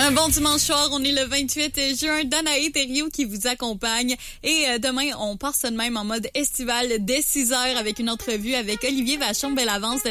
Un bon dimanche soir, on est le 28 juin. Danae Thériault qui vous accompagne. Et demain, on part ça de même en mode estival dès 6h avec une entrevue avec Olivier Vachon-Bellavance.